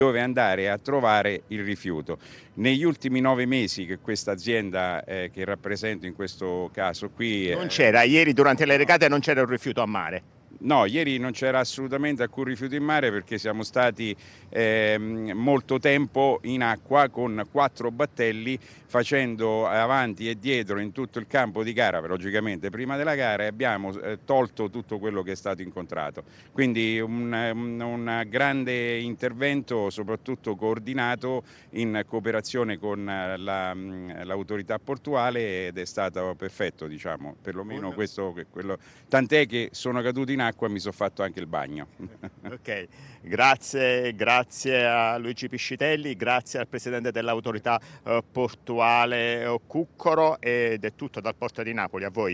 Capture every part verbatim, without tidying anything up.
dove andare a trovare il rifiuto. Negli ultimi nove mesi che questa azienda eh, che rappresento in questo caso qui... Non c'era, ieri durante le regate non c'era un rifiuto a mare? No, ieri non c'era assolutamente alcun rifiuto in mare perché siamo stati eh, molto tempo in acqua con quattro battelli facendo avanti e dietro in tutto il campo di gara, logicamente prima della gara, e abbiamo eh, tolto tutto quello che è stato incontrato. Quindi un, un, un grande intervento, soprattutto coordinato in cooperazione con la, l'autorità portuale, ed è stato perfetto, diciamo, perlomeno questo, quello, tant'è che sono caduto in acqua e mi sono fatto anche il bagno. Ok, grazie, grazie a Luigi Piscitelli, grazie al presidente dell'autorità eh, portuale eh, Cuccoro, ed è tutto dal Porto di Napoli. A voi.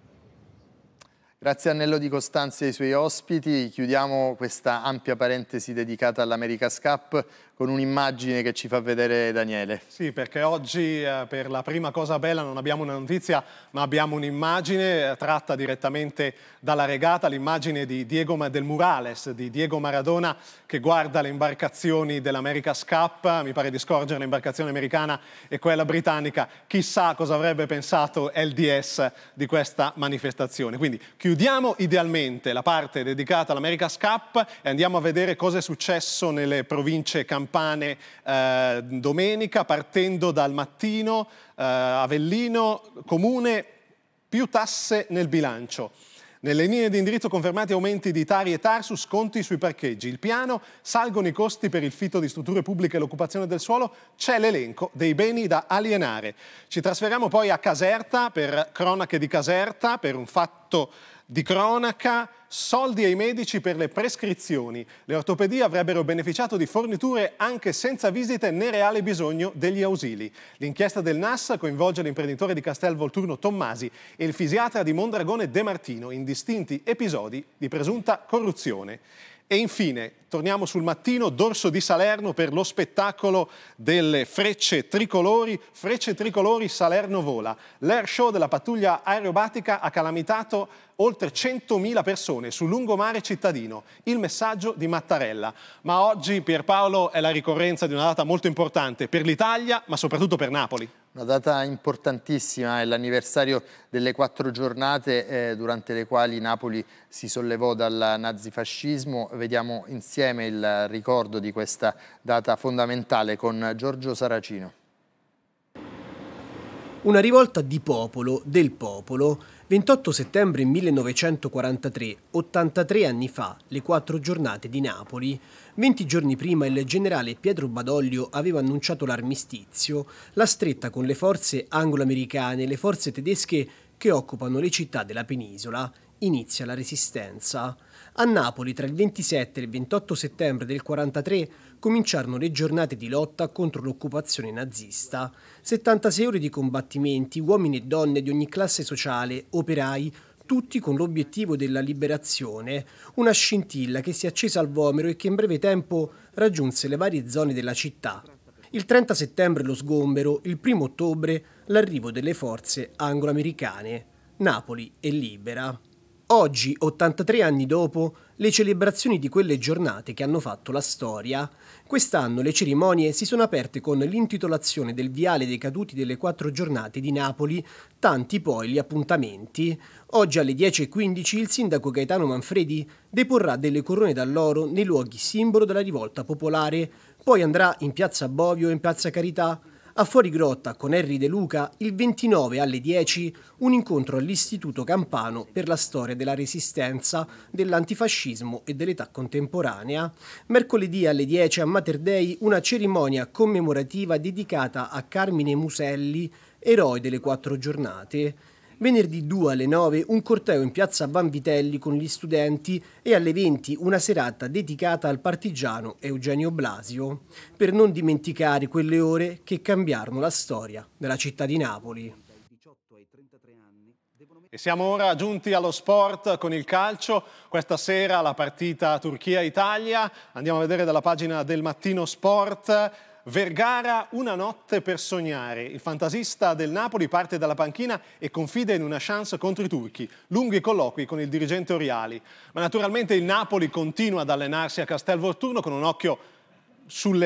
Grazie a Nello Di Costanzo e ai suoi ospiti. Chiudiamo questa ampia parentesi dedicata all'America's Cup con un'immagine che ci fa vedere Daniele. Sì, perché oggi eh, per la prima cosa bella non abbiamo una notizia, ma abbiamo un'immagine eh, tratta direttamente dalla regata, l'immagine di Diego del Murales, di Diego Maradona, che guarda le imbarcazioni dell'America's Cup, mi pare di scorgere l'imbarcazione americana e quella britannica. Chissà cosa avrebbe pensato L D S di questa manifestazione. Quindi chiudiamo idealmente la parte dedicata all'America's Cup e andiamo a vedere cosa è successo nelle province campane eh, domenica, partendo dal mattino. eh, Avellino, comune, più tasse nel bilancio. Nelle linee di indirizzo confermati aumenti di Tari e Tar su sconti sui parcheggi. Il piano, salgono i costi per il fitto di strutture pubbliche e l'occupazione del suolo, c'è l'elenco dei beni da alienare. Ci trasferiamo poi a Caserta per cronache di Caserta, per un fatto di cronaca. Soldi ai medici per le prescrizioni. Le ortopedie avrebbero beneficiato di forniture anche senza visite né reale bisogno degli ausili. L'inchiesta del N A S coinvolge l'imprenditore di Castel Volturno Tommasi e il fisiatra di Mondragone De Martino in distinti episodi di presunta corruzione. E infine, torniamo sul Mattino, dorso di Salerno per lo spettacolo delle frecce tricolori. Frecce tricolori, Salerno vola. L'air show della pattuglia aerobatica ha calamitato oltre centomila persone sul lungomare cittadino. Il messaggio di Mattarella. Ma oggi, Pierpaolo, è la ricorrenza di una data molto importante per l'Italia, ma soprattutto per Napoli. Una data importantissima, è l'anniversario delle quattro giornate eh, durante le quali Napoli si sollevò dal nazifascismo. Vediamo insieme il ricordo di questa data fondamentale con Giorgio Saracino. Una rivolta di popolo, del popolo, ventotto settembre millenovecentoquarantatré, ottantatré anni fa, le quattro giornate di Napoli. venti giorni prima il generale Pietro Badoglio aveva annunciato l'armistizio, la stretta con le forze anglo-americane e le forze tedesche che occupano le città della penisola. Inizia la resistenza. A Napoli, tra il ventisette e il ventotto settembre del quarantatré, cominciarono le giornate di lotta contro l'occupazione nazista. settantasei ore di combattimenti, uomini e donne di ogni classe sociale, operai, tutti con l'obiettivo della liberazione, una scintilla che si accese al vomero e che in breve tempo raggiunse le varie zone della città. Il trenta settembre lo sgombero, il primo ottobre l'arrivo delle forze anglo-americane. Napoli è libera. Oggi, ottantatré anni dopo, le celebrazioni di quelle giornate che hanno fatto la storia. Quest'anno le cerimonie si sono aperte con l'intitolazione del viale dei caduti delle quattro giornate di Napoli, tanti poi gli appuntamenti. Oggi alle dieci e quindici il sindaco Gaetano Manfredi deporrà delle corone d'alloro nei luoghi simbolo della rivolta popolare, poi andrà in piazza Bovio e in piazza Carità. A Fuorigrotta con Henry De Luca il ventinove alle dieci un incontro all'Istituto Campano per la storia della resistenza, dell'antifascismo e dell'età contemporanea. Mercoledì alle dieci a Mater Dei una cerimonia commemorativa dedicata a Carmine Muselli, eroe delle quattro giornate. Venerdì due alle nove un corteo in piazza Vanvitelli con gli studenti e alle venti una serata dedicata al partigiano Eugenio Blasio, per non dimenticare quelle ore che cambiarono la storia della città di Napoli. E siamo ora giunti allo sport con il calcio. Questa sera la partita Turchia-Italia. Andiamo a vedere dalla pagina del Mattino Sport. Vergara, una notte per sognare. Il fantasista del Napoli parte dalla panchina e confida in una chance contro i turchi. Lunghi colloqui con il dirigente Oriali. Ma naturalmente il Napoli continua ad allenarsi a Castel Volturno con un occhio sulle